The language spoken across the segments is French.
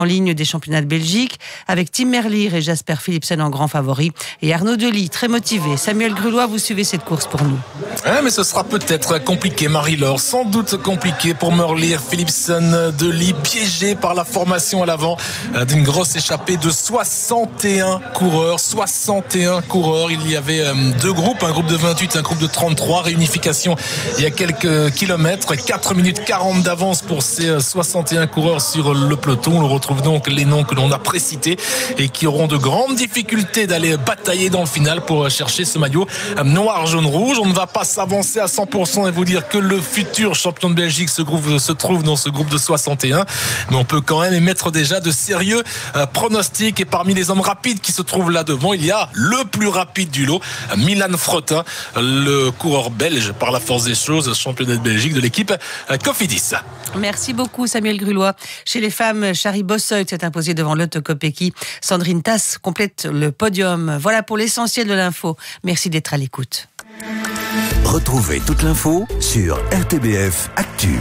en ligne des championnats de Belgique, avec Tim Merlier et Jasper Philipsen en grand favori, et Arnaud Delis, très motivé. Samuel Grulois, vous suivez cette course pour nous. Ouais, mais ce sera peut-être compliqué, Marie-Laure, sans doute compliqué pour Merlier, Philipsen, Delis, piégé par la formation à l'avant d'une grosse échappée de 61 coureurs. 61 coureurs, il y avait deux groupes, un groupe de 28, un groupe de 33, réunification il y a quelques kilomètres, 4 minutes 40 d'avance pour ces 61 coureurs sur le peloton. On retrouve donc les noms que l'on a précités et qui auront de grandes difficultés d'aller batailler dans le final pour chercher ce maillot noir, jaune, rouge. On ne va pas s'avancer à 100% et vous dire que le futur champion de Belgique se trouve dans ce groupe de 61, mais on peut quand même émettre déjà de sérieux pronostics. Et parmi les hommes rapides qui se trouvent là devant, il y a le plus rapide du lot, Milan Fretin, le coureur belge par la force des choses, championnat de Belgique de l'équipe Cofidis. Merci beaucoup Samuel Grulois. Chez les femmes, Shari Bosseuil s'est imposée devant Lotte Kopecky. Sandrine Tass complète le podium. Voilà pour l'essentiel de l'info. Merci d'être à l'écoute. Retrouvez toute l'info sur RTBF Actu.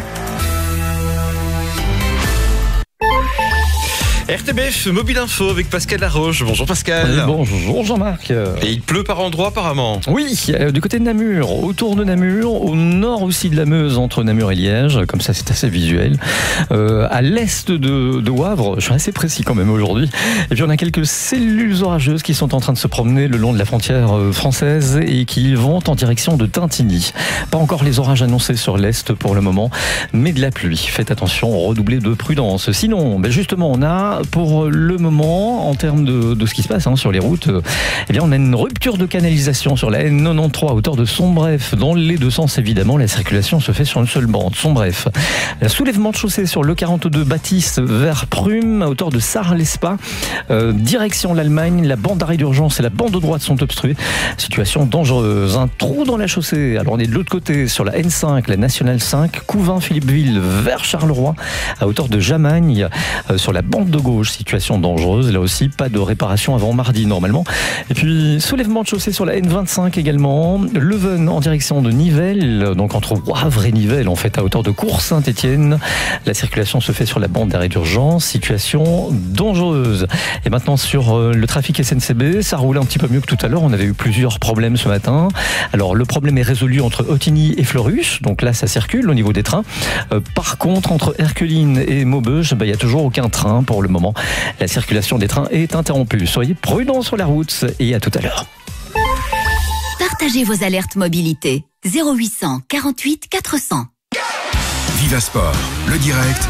RTBF Mobile Info avec Pascal Laroche. Bonjour Pascal. Oui, bonjour Jean-Marc. Et il pleut par endroits apparemment. Oui, du côté de Namur, autour de Namur, au nord aussi de la Meuse, entre Namur et Liège, comme ça c'est assez visuel. À l'est de Wavre, je suis assez précis quand même aujourd'hui. Et puis on a quelques cellules orageuses qui sont en train de se promener le long de la frontière française et qui vont en direction de Tintigny. Pas encore les orages annoncés sur l'est pour le moment, mais de la pluie. Faites attention, redoublez de prudence. Sinon, justement, on a pour le moment, en termes de ce qui se passe sur les routes, eh bien, on a une rupture de canalisation sur la N93 à hauteur de Sombref. Dans les deux sens, évidemment, la circulation se fait sur une seule bande. Sombref. Un soulèvement de chaussée sur le 42 Baptiste vers Prüm à hauteur de Sarre-l'Espa. Direction l'Allemagne, la bande d'arrêt d'urgence et la bande de droite sont obstruées. Situation dangereuse. Un trou dans la chaussée. Alors on est de l'autre côté sur la N5, la nationale 5, Couvin-Philippeville vers Charleroi à hauteur de Jamagne sur la bande de gauche. Situation dangereuse, là aussi pas de réparation avant mardi normalement. Et puis soulèvement de chaussée sur la N25 également, Leuven en direction de Nivelles, donc entre Wavre et Nivelles en fait à hauteur de Cours-Saint-Étienne. La circulation se fait sur la bande d'arrêt d'urgence, situation dangereuse. Et maintenant sur le trafic SNCB, ça roule un petit peu mieux que tout à l'heure, on avait eu plusieurs problèmes ce matin. Alors le problème est résolu entre Ottigny et Fleurus, donc là ça circule au niveau des trains. Par contre entre Erqueline et Maubeuge, il n'y a toujours aucun train pour le moment. La circulation des trains est interrompue. Soyez prudents sur la route et à tout à l'heure. Partagez vos alertes mobilité. 0800 48 400. Viva Sport, le direct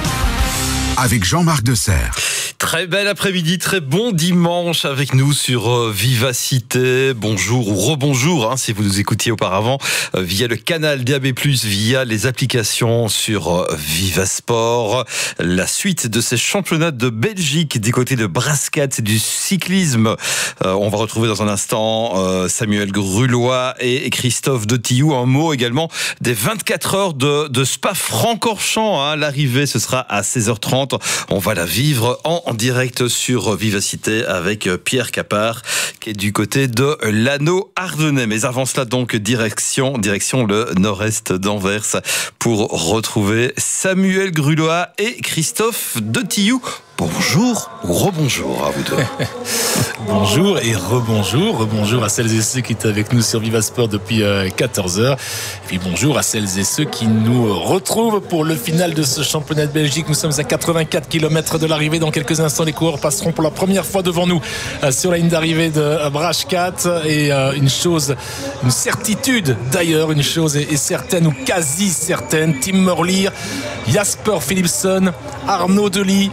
avec Jean-Marc Deserre. Très bel après-midi, très bon dimanche avec nous sur Vivacité. Bonjour ou rebonjour si vous nous écoutiez auparavant via le canal DAB+, via les applications sur Vivasport. La suite de ces championnats de Belgique du côté de Brascat, c'est du cyclisme. On va retrouver dans un instant Samuel Grulois et Christophe Detillou. Un mot également des 24 heures de Spa-Francorchamps. L'arrivée, ce sera à 16h30. On va la vivre en direct sur Vivacité avec Pierre Capard qui est du côté de l'Anneau ardennais. Mais avant cela donc direction le nord-est d'Anvers pour retrouver Samuel Grulois et Christophe Detillou. Bonjour ou rebonjour à vous deux. Bonjour et rebonjour à celles et ceux qui étaient avec nous sur Vivasport depuis 14h. Et puis bonjour à celles et ceux qui nous retrouvent pour le final de ce championnat de Belgique. Nous sommes à 84 km de l'arrivée. Dans quelques instants, les coureurs passeront pour la première fois devant nous sur la ligne d'arrivée de Brascat. Et une certitude d'ailleurs, une chose est certaine ou quasi certaine. Tim Merlier, Jasper Philipsen, Arnaud Delis,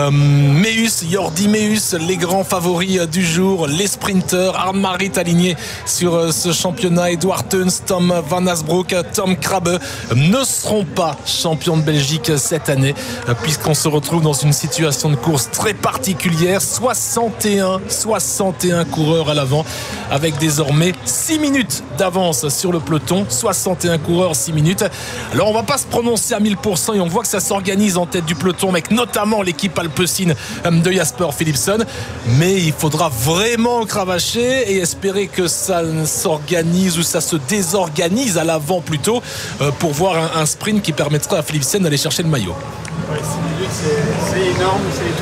Jordi Meus, les grands favoris du jour, les sprinters. Arne-Marit aligné sur ce championnat. Edouard Teuns, Tom Van Asbroek, Tom Krabbe ne seront pas champions de Belgique cette année puisqu'on se retrouve dans une situation de course très particulière. 61 coureurs à l'avant avec désormais 6 minutes d'avance sur le peloton. 61 coureurs, 6 minutes. Alors on va pas se prononcer à 1000% et on voit que ça s'organise en tête du peloton avec notamment l'équipe alpecin de Jasper Philipsen, mais il faudra vraiment cravacher et espérer que ça s'organise ou ça se désorganise à l'avant plutôt pour voir un sprint qui permettra à Philipsen d'aller chercher le maillot. Ouais, 6 minutes c'est énorme, c'est